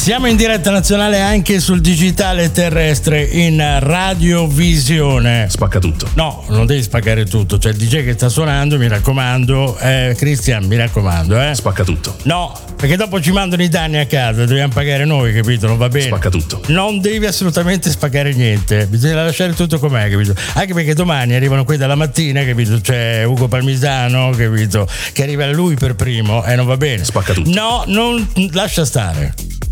Siamo in diretta nazionale anche sul digitale terrestre in radiovisione. Spacca tutto. No, non devi spaccare tutto. C'è il DJ che sta suonando, mi raccomando. Cristian, mi raccomando, Spacca tutto. No, perché dopo ci mandano i danni a casa, dobbiamo pagare noi, capito? Non va bene. Spacca tutto. Non devi assolutamente spaccare niente, bisogna lasciare tutto com'è, capito? Anche perché domani arrivano qui dalla mattina, capito? C'è Ugo Palmisano, capito? Che arriva lui per primo e non va bene. Spacca tutto. No, non lascia stare.